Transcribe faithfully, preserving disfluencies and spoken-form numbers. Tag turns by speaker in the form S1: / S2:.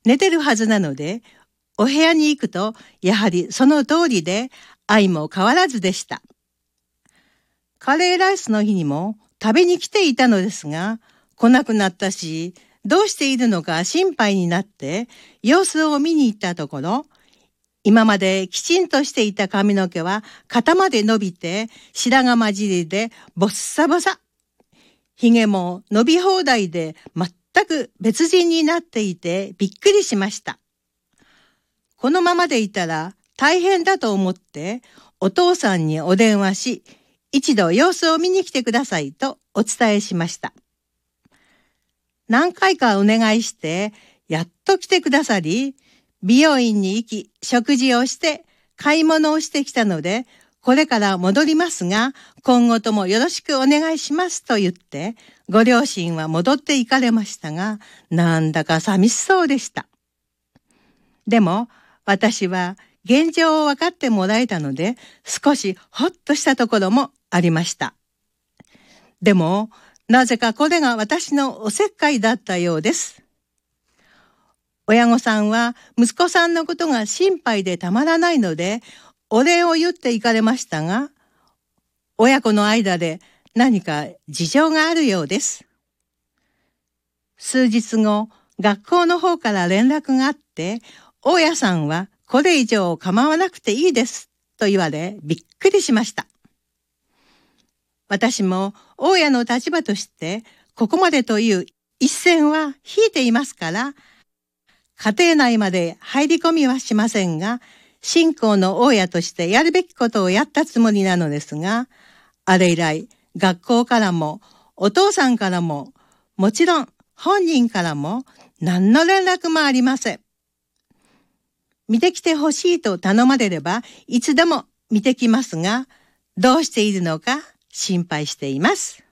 S1: 寝てるはずなので、お部屋に行くとやはりその通りで相も変わらずでした。カレーライスの日にも食べに来ていたのですが、来なくなったし、どうしているのか心配になって様子を見に行ったところ、今まできちんとしていた髪の毛は肩まで伸びて白髪混じりでボッサボサ。ひげも伸び放題で全く別人になっていてびっくりしました。このままでいたら大変だと思ってお父さんにお電話し、一度様子を見に来てくださいとお伝えしました。何回かお願いしてやっと来てくださり、美容院に行き食事をして買い物をしてきたので、これから戻りますが今後ともよろしくお願いしますと言って、ご両親は戻って行かれましたが、なんだか寂しそうでした。でも私は現状を分かってもらえたので、少しほっとしたところもありました。でもなぜかこれが私のおせっかいだったようです。親御さんは息子さんのことが心配でたまらないので、お礼を言って行かれましたが、親子の間で何か事情があるようです。数日後、学校の方から連絡があって、大家さんはこれ以上構わなくていいですと言われ、びっくりしました。私も大家の立場としてここまでという一線は引いていますから、家庭内まで入り込みはしませんが、信仰の大家としてやるべきことをやったつもりなのですが、あれ以来学校からもお父さんからも、もちろん本人からも何の連絡もありません。見てきてほしいと頼まれればいつでも見てきますが、どうしているのか心配しています。